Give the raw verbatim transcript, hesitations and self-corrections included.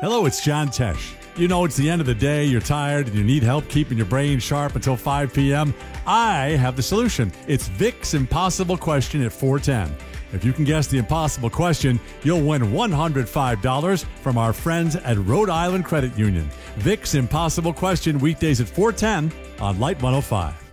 Hello, it's John Tesh. You know, it's the end of the day, you're tired, and you need help keeping your brain sharp until five p.m. I have the solution. It's Vic's Impossible Question at four ten. If you can guess the impossible question, you'll win one hundred five dollars from our friends at Rhode Island Credit Union. Vic's Impossible Question, weekdays at four ten on Light one oh five.